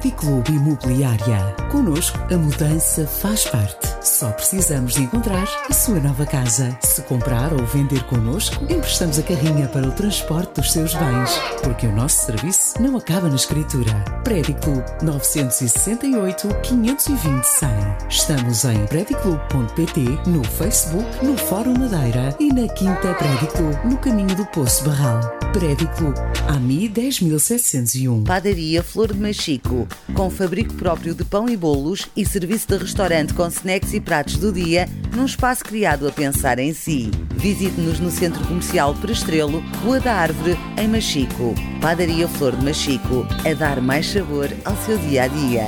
Prediclube Imobiliária. Connosco, a mudança faz parte. Só precisamos de encontrar a sua nova casa. Se comprar ou vender connosco, emprestamos a carrinha para o transporte dos seus bens. Porque o nosso serviço não acaba na escritura. Prediclube 968 520 100. Estamos em prediclube.pt, no Facebook, no Fórum Madeira e na Quinta Prediclube, no caminho do Poço Barral. Prediclube, AMI 10701. Padaria Flor de Machico, com fabrico próprio de pão e bolos e serviço de restaurante com snacks e pratos do dia, num espaço criado a pensar em si. Visite-nos no Centro Comercial Perestrelo, Rua da Árvore, em Machico. Padaria Flor de Machico, a dar mais sabor ao seu dia-a-dia.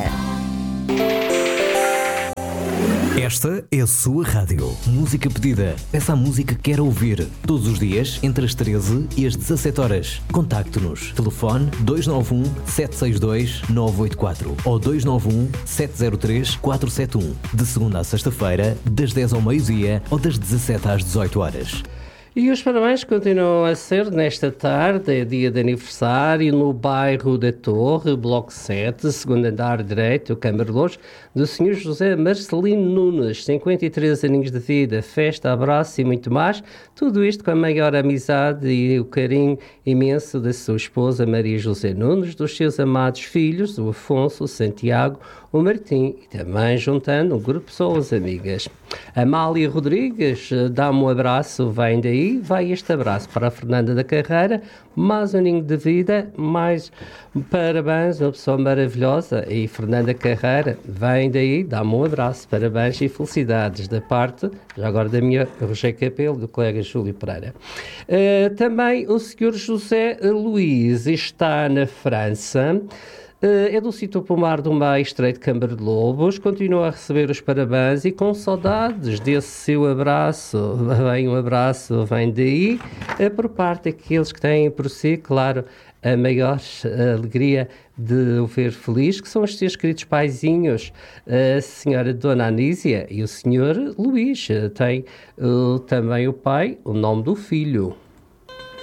Esta é a sua rádio. Música pedida. Peça a música que quer ouvir. Todos os dias, entre as 13 e as 17 horas. Contacte-nos. Telefone 291 762 984 ou 291 703 471. De segunda a sexta-feira, das 10 ao meio-dia ou das 17 às 18 horas. E os parabéns continuam a ser nesta tarde, é dia de aniversário, no bairro da Torre, Bloco 7, segundo andar direito, Câmara de Louros, do Sr. José Marcelino Nunes, 53 aninhos de vida, festa, abraço e muito mais. Tudo isto com a maior amizade e o carinho imenso da sua esposa Maria José Nunes, dos seus amados filhos, o Afonso, o Santiago, o Martim e também juntando um grupo de pessoas amigas. Amália Rodrigues, dá-me um abraço, vem daí, vai este abraço para a Fernanda da Carreira, mais um ninho de vida, mais parabéns, uma pessoa maravilhosa, e Fernanda Carreira, vem daí, dá-me um abraço, parabéns e felicidades da parte, já agora da minha Rogério Capelo, do colega Júlio Pereira. Também o Sr. José Luís está na França. É do sítio Pomar do Meio Estreito de Câmara de Lobos, continua a receber os parabéns e com saudades desse seu abraço, vem um abraço, vem daí, por parte daqueles que têm por si, claro, a maior alegria de o ver feliz, que são os seus queridos paizinhos, a senhora Dona Anísia e o senhor Luís, tem também o pai, o nome do filho.